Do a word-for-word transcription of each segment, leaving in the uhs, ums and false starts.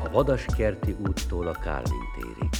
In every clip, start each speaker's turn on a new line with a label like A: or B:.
A: a Vadaskerti úttól a Kálvin térig.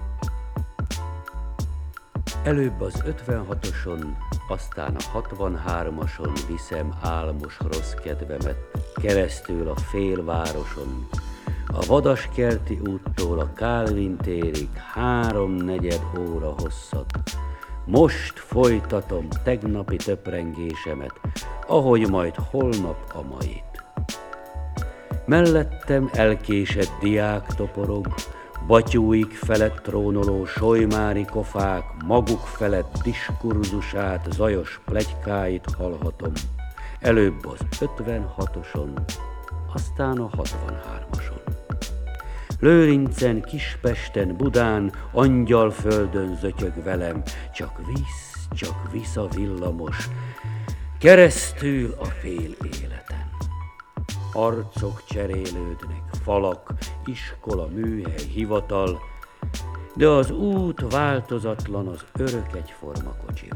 A: Előbb az ötvenhatoson, aztán a hatvanhármason viszem álmos rossz kedvemet keresztül a félvároson. A Vadaskerti úttól a Kálvin térig háromnegyed óra hosszat. Most folytatom tegnapi töprengésemet, ahogy majd holnap a mait. Mellettem elkésett diák toporog, batyúik felett trónoló solymári kofák, maguk felett diskurzusát, zajos pletykáit hallhatom. Előbb az ötvenhatoson, aztán a hatvanhármason. Lőrincen, Kispesten, Budán, Angyalföldön zötyög velem, csak visz, csak visz a villamos, keresztül a fél életen. Arcok cserélődnek, falak, iskola, műhely, hivatal, de az út változatlan az örök egyforma kocsival.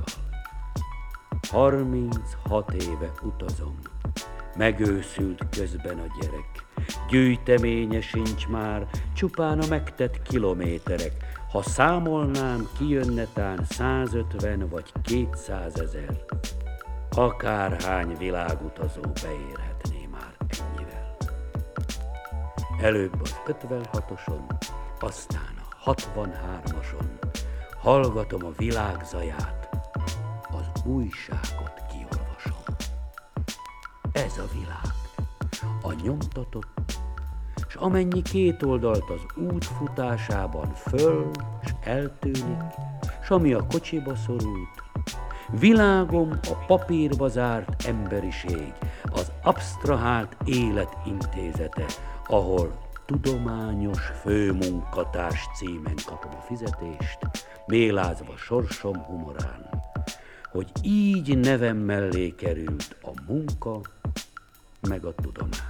A: Harminchat éve utazom, megőszült közben a gyerek, gyűjteménye sincs már, csupán a megtett kilométerek. Ha számolnám, kijönne tán százötven vagy kétszázezer. Akárhány világutazó beérhetné már ennyivel. Előbb az ötvenhatoson, aztán a hatvanhármason hallgatom a világ zaját, az újságot kiolvasom. Ez a világ, a nyomtatott, s amennyi két oldalt az út futásában föl, s eltűnik, s ami a kocsiba szorult, világom a papírba zárt emberiség, az absztrahált élet intézete, ahol tudományos főmunkatárs címen kapom a fizetést, mélázva sorsom humorán, hogy így nevem mellé került a munka meg a tudomány.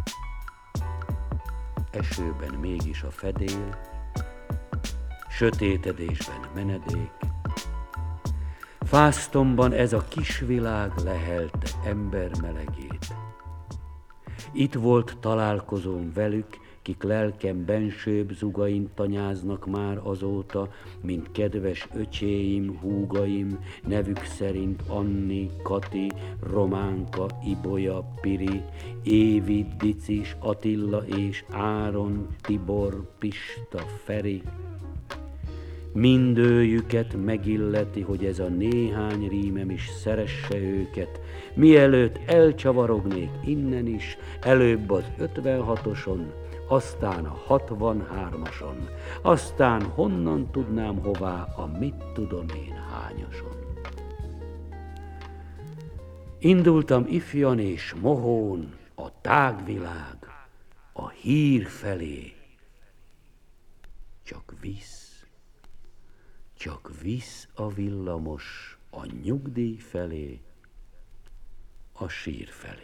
A: Esőben mégis a fedél, sötétedésben menedék, fáztomban ez a kis világ lehelte ember melegét. Itt volt találkozóm velük, kik lelkem bensőbb zugain tanyáznak már azóta, mint kedves öcséim, húgaim, nevük szerint Anni, Kati, Románka, Ibolya, Piri, Évi, Dicis, Attila és Áron, Tibor, Pista, Feri. Mindőjüket megilleti, hogy ez a néhány rímem is szeresse őket, mielőtt elcsavarognék innen is, előbb az ötvenhatoson, aztán a hatvanhármason, aztán honnan tudnám hová a mit tudom én hányason. Indultam ifjan és mohón a tágvilág, a hír felé, csak visz, csak visz a villamos a nyugdíj felé, a sír felé.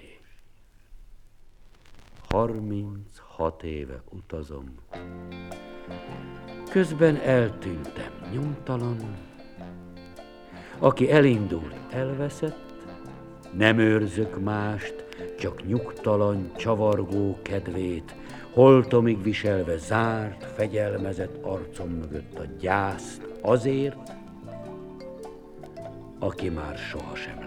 A: Harminchat éve utazom, közben eltűntem nyomtalan, aki elindult, elveszett, nem őrzök mást, csak nyugtalan, csavargó kedvét, holtomig viselve zárt, fegyelmezett arcom mögött a gyászt azért, aki már sohasem